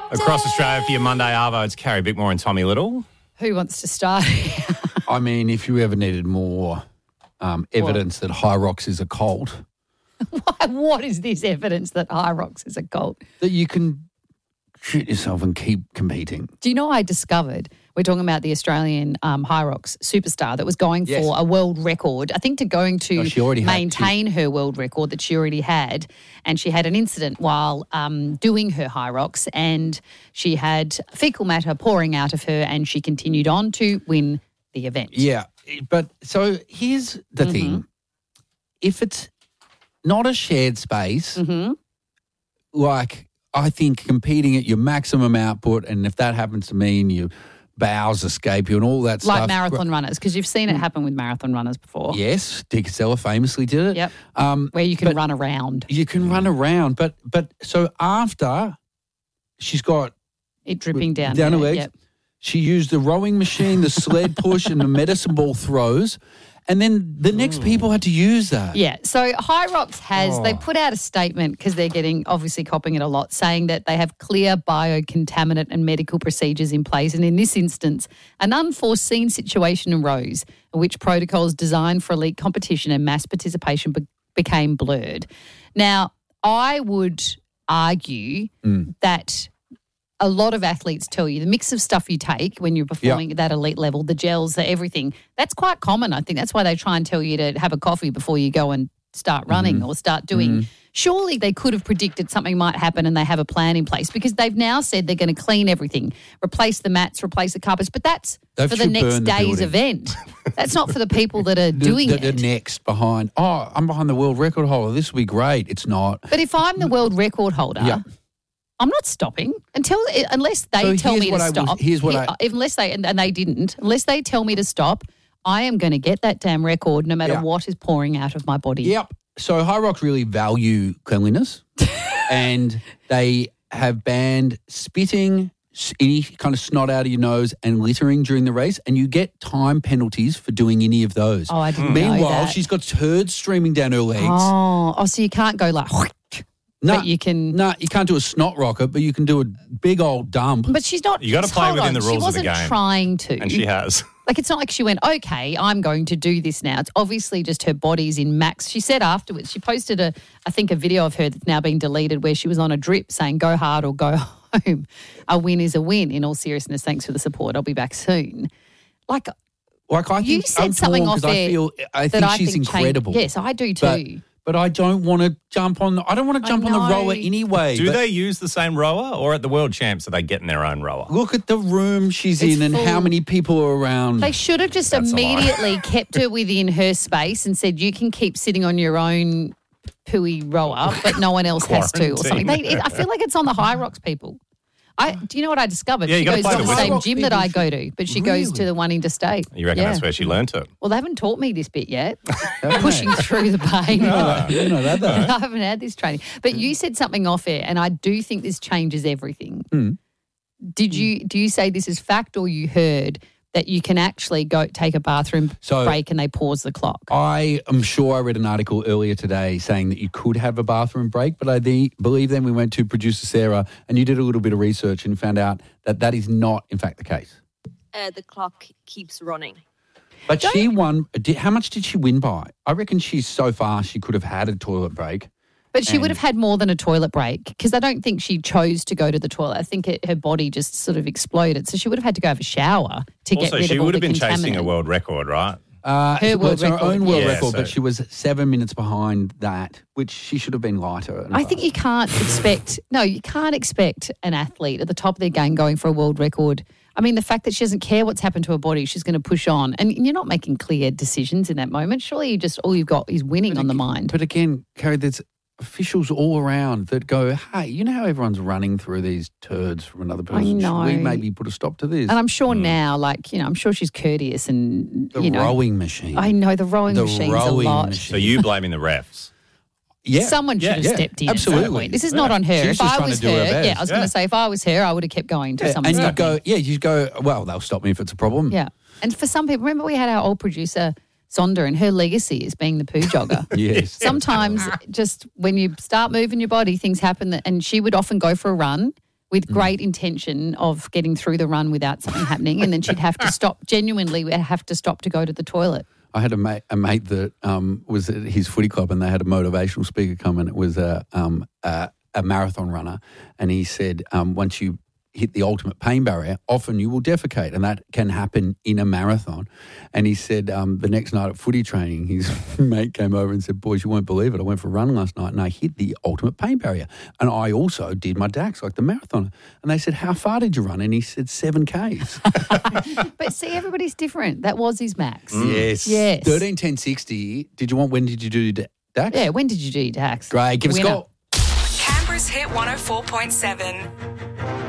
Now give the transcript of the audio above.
Across Australia for your Monday Arvo, it's Carrie Bickmore and Tommy Little. Who wants to start? I mean, if you ever needed more evidence that High Rocks is a cult, What is this evidence that High Rocks is a cult? that you can shoot yourself and keep competing. Do you know I discovered, we're talking about the Australian High Rocks superstar that was going Yes. for a world record, I think she already had maintain her world record that she already had, and she had an incident while doing her High Rocks, and she had fecal matter pouring out of her, and she continued on to win the event. Yeah, but so here's the thing. If it's not a shared space, like I think competing at your maximum output, and if that happens to mean your bowels escape you and all that stuff. Like marathon runners, because you've seen it happen with marathon runners before. Yes, Dick Casella famously did it. Yep. Where you can run around. You can run around, but so after she's got It dripping down her her legs, Yep. she used the rowing machine, the sled push, and the medicine ball throws, and then the next people had to use that. Yeah, so High Rocks they put out a statement because they're obviously copping it a lot, saying that they have clear biocontaminant and medical procedures in place. And in this instance, an unforeseen situation arose in which protocols designed for elite competition and mass participation became blurred. Now, I would argue that a lot of athletes tell you the mix of stuff you take when you're performing at that elite level, the gels, the everything, that's quite common. I think that's why they try and tell you to have a coffee before you go and start running or start doing. Surely they could have predicted something might happen and they have a plan in place, because they've now said they're going to clean everything, replace the mats, replace the carpets, but that's for the next day's event. That's not for the people that are doing it. The next behind, I'm behind the world record holder. This will be great. It's not. But if I'm the world record holder, I'm not stopping unless they tell me to stop. Unless they tell me to stop, I am going to get that damn record no matter what is pouring out of my body. Yep. So High Rocks really value cleanliness, and they have banned spitting, any kind of snot out of your nose, and littering during the race, and you get time penalties for doing any of those. Oh, I didn't know Meanwhile, that. she's got turds streaming down her legs. Oh, so you can't go like... No, but you can. No, you can't do a snot rocket, but you can do a big old dump. But she's not. You got to play within the rules of the game. She wasn't trying to, and she has. Like, it's not like she went, okay, I'm going to do this now. It's obviously just her body's in max. She said afterwards, she posted a video of her that's now been deleted where she was on a drip saying, go hard or go home. A win is a win. In all seriousness, thanks for the support. I'll be back soon. Like I think you said something off there. I think she's incredible. Yes, I do too. But I don't want to jump on. I don't want to jump on the rower anyway. Do they use the same rower, or at the World Champs are they getting their own rower? Look at the room she's in and how many people are around. They should have just immediately kept her within her space and said, you can keep sitting on your own pooey rower, but no one else has to, or something. I feel like it's on the High Rocks people. Do you know what I discovered? Yeah, she goes to play the the same whistle. gym that I go to, but she goes to the one interstate. You reckon that's where she learnt it? Well, they haven't taught me this bit yet. Pushing through the pain. You know that, though. I haven't had this training. But you said something off air, and I do think this changes everything. Do you say this is fact, or you heard that you can actually go take a bathroom break and they pause the clock? I am sure I read an article earlier today saying that you could have a bathroom break, but I believe then we went to producer Sarah and you did a little bit of research and found out that that is not, in fact, the case. The clock keeps running. But she won. How much did she win by? I reckon she's so fast she could have had a toilet break. But she would have had more than a toilet break, because I don't think she chose to go to the toilet. I think her body just sort of exploded. So she would have had to go have a shower to get rid of all the contaminant. Also, she would have been chasing a world record, right? Her world record. Her own world record, but she was 7 minutes behind that, which she should have been lighter. I think you can't expect an athlete at the top of their game going for a world record. I mean, the fact that she doesn't care what's happened to her body, she's going to push on. And you're not making clear decisions in that moment. Surely all you've got is winning on the mind. But again, Carrie, there's officials all around that go, hey, you know how everyone's running through these turds from another person? I know. Should we maybe put a stop to this? And I'm sure now, I'm sure she's courteous and, The rowing machine. I know, the rowing machine's a lot. So you blaming the refs? Yeah. Someone should have stepped in absolutely. at some point. This is not on her. She's If just I trying was to do her her, best. I was going to say, if I was her, I would have kept going to someone. And you go, well, they'll stop me if it's a problem. Yeah. And for some people, remember we had our old producer, Sonda, and her legacy is being the poo jogger. Yes. Sometimes just when you start moving your body, things happen. And she would often go for a run with great intention of getting through the run without something happening, and then she'd have to stop, genuinely have to stop to go to the toilet. I had a mate that was at his footy club, and they had a motivational speaker come, and it was a marathon runner, and he said, once you hit the ultimate pain barrier, often you will defecate, and that can happen in a marathon. And he said the next night at footy training, his mate came over and said, boys, you won't believe it, I went for a run last night and I hit the ultimate pain barrier. And I also did my DAX, like the marathon. And they said, how far did you run? And he said, 7 Ks. But see, everybody's different. That was his max. Yes. 13, 10, 60. When did you do DAX? Yeah, when did you do your DAX? Great, give us a call. Canberra's Hit 104.7.